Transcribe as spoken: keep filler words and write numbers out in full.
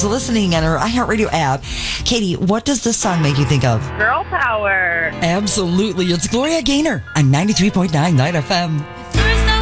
who's listening on our iHeartRadio app. Katie, what does this song make you think of? Girl power. Absolutely. It's Gloria Gaynor on ninety-three point nine Night F M.